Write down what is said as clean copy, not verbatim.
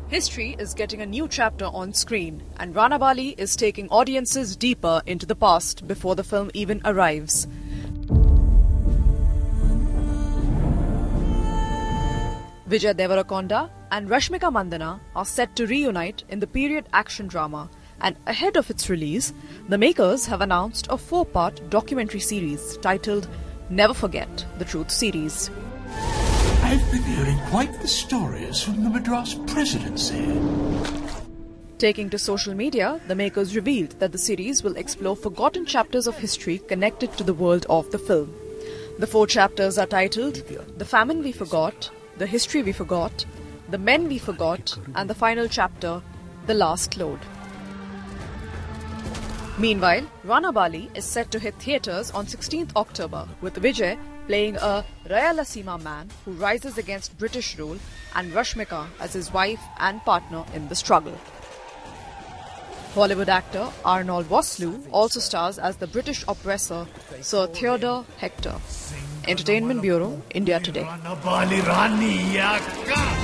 History is getting a new chapter on screen, and Ranabali is taking audiences deeper into the past before the film even arrives. Vijay Deverakonda and Rashmika Mandanna are set to reunite in the period action drama, and ahead of its release, the makers have announced a 4-part documentary series titled Never Forget the Truth series. I've been hearing quite the stories from the Madras presidency. Taking to social media, the makers revealed that the series will explore forgotten chapters of history connected to the world of the film. The 4 chapters are titled The Famine We Forgot, The History We Forgot, The Men We Forgot, and the final chapter, The Last Load. Meanwhile, Ranabali is set to hit theatres on 16th October with Vijay playing a Rayalaseema man who rises against British rule and Rashmika as his wife and partner in the struggle. Hollywood actor Arnold Vosloo also stars as the British oppressor Sir Theodore Hector. Entertainment Bureau, India Today.